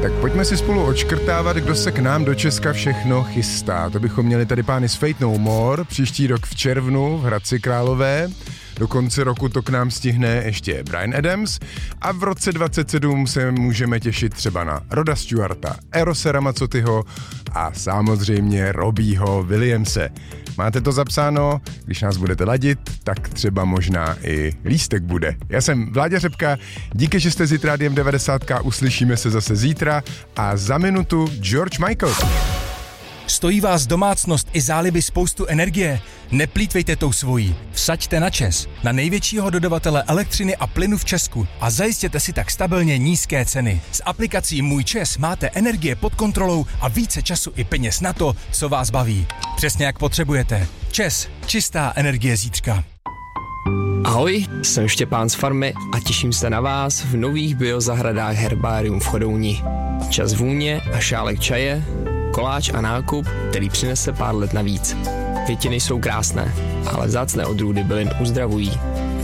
Tak pojďme si spolu odškrtávat, kdo se k nám do Česka všechno chystá. To bychom měli tady pány z Fate No More, příští rok v červnu v Hradci Králové. Do konce roku to k nám stihne ještě Bryan Adams a v roce 2027 se můžeme těšit třeba na Roda Stewarta, Erose Ramazzotyho a samozřejmě Robbieho Williamse. Máte to zapsáno? Když nás budete ladit, tak třeba možná i lístek bude. Já jsem Vláďa Řepka, díky, že jste s Rádiem 90, uslyšíme se zase zítra a za minutu George Michael. Stojí vás domácnost i záliby spoustu energie? Neplýtvejte tou svojí. Vsaďte na ČEZ, na největšího dodavatele elektřiny a plynu v Česku a zajistěte si tak stabilně nízké ceny. S aplikací Můj ČEZ máte energie pod kontrolou a více času i peněz na to, co vás baví. Přesně jak potřebujete. ČEZ, čistá energie zítřka. Ahoj, jsem Štěpán z farmy a těším se na vás v nových biozahradách Herbarium v Chodouni. Čas vůně a šálek čaje, koláč a nákup, který přinese pár let navíc. Květiny jsou krásné, ale vzácné odrůdy bylin uzdravují.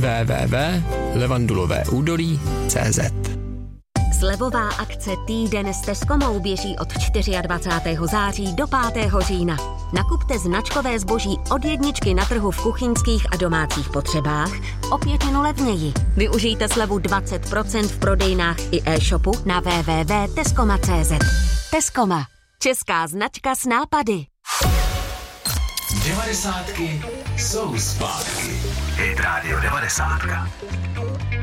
www.levandulovéúdolí.cz Slevová akce Týden s Tescomou běží od 24. září do 5. října. Nakupte značkové zboží od jedničky na trhu v kuchyňských a domácích potřebách o 5 levněji. Využijte slevu 20% v prodejnách i e-shopu na www.tescoma.cz. Tescoma. Česká značka s nápady. 90 jsou zpátky. Hit Radio 90.